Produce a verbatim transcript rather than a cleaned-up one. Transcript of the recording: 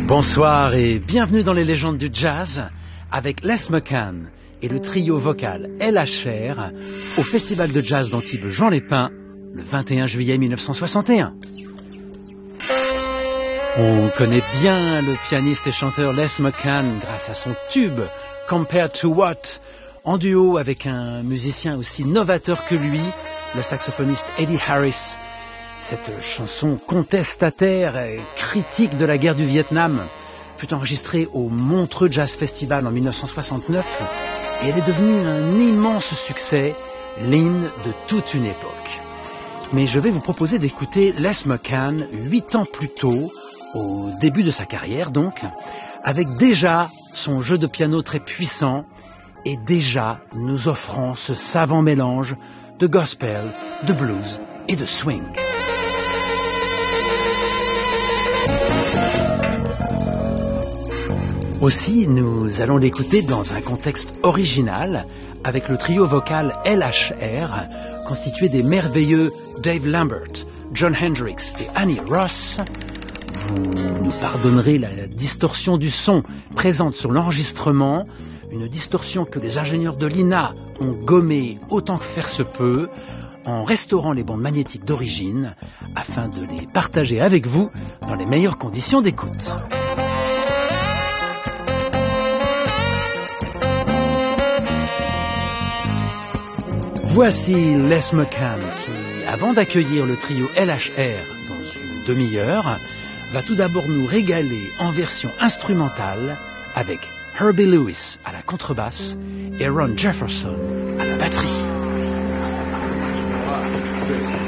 Bonsoir et bienvenue dans les légendes du jazz avec Les McCann et le trio vocal L H R au Festival de jazz d'Antibes Jean Lépin le vingt et un juillet mille neuf cent soixante et un. On connaît bien le pianiste et chanteur Les McCann grâce à son tube Compared to What, en duo avec un musicien aussi novateur que lui, le saxophoniste Eddie Harris. Cette chanson contestataire et critique de la guerre du Vietnam fut enregistrée au Montreux Jazz Festival en mille neuf cent soixante-neuf et elle est devenue un immense succès, l'hymne de toute une époque. Mais je vais vous proposer d'écouter Les McCann huit ans plus tôt, au début de sa carrière donc, avec déjà son jeu de piano très puissant et déjà nous offrant ce savant mélange de gospel, de blues et de swing. Aussi, nous allons l'écouter dans un contexte original avec le trio vocal L H R constitué des merveilleux Dave Lambert, John Hendricks et Annie Ross. Vous nous pardonnerez la distorsion du son présente sur l'enregistrement, une distorsion que les ingénieurs de l'I N A ont gommée autant que faire se peut en restaurant les bandes magnétiques d'origine afin de les partager avec vous dans les meilleures conditions d'écoute. Voici Les McCann qui, avant d'accueillir le trio L H R dans une demi-heure, va tout d'abord nous régaler en version instrumentale avec Herbie Lewis à la contrebasse et Ron Jefferson à la batterie.